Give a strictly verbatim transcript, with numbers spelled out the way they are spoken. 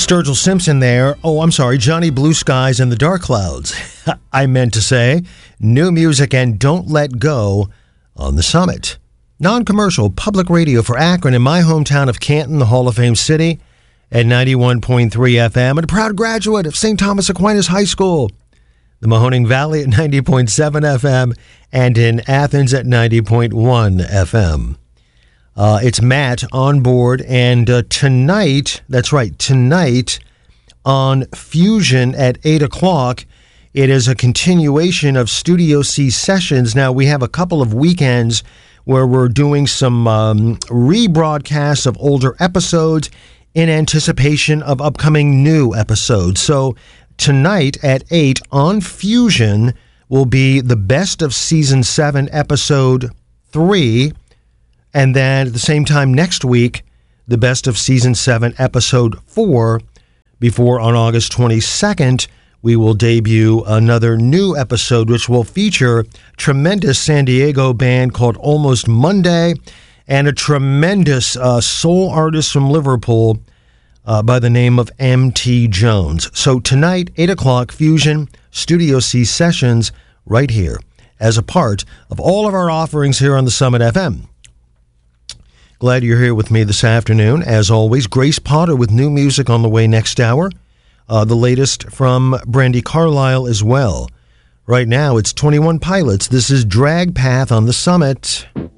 Sturgill Simpson there. Oh, I'm sorry, Johnny Blue Skies and the Dark Clouds. I meant to say new music and Don't Let Go on the Summit. Non-commercial public radio for Akron in my hometown of Canton, the Hall of Fame city, at ninety-one point three F M, and a proud graduate of Saint Thomas Aquinas High School, the Mahoning Valley at ninety point seven F M, and in Athens at ninety point one F M. Uh, it's Matt on board, and uh, tonight, that's right, tonight on Fusion at eight o'clock, it is a continuation of Studio C sessions. Now, we have a couple of weekends where we're doing some um, rebroadcasts of older episodes in anticipation of upcoming new episodes. So tonight at eight on Fusion will be the best of Season seven, Episode three, and then at the same time next week, the best of Season seven, Episode four, before on August twenty-second, we will debut another new episode, which will feature a tremendous San Diego band called Almost Monday and a tremendous uh, soul artist from Liverpool uh, by the name of M T Jones. So tonight, eight o'clock, Fusion, Studio C sessions right here as a part of all of our offerings here on the Summit F M. Glad you're here with me this afternoon. As always, Grace Potter with new music on the way next hour. Uh, the latest from Brandi Carlile as well. Right now, it's twenty-one Pilots. This is Drag Path on the Summit.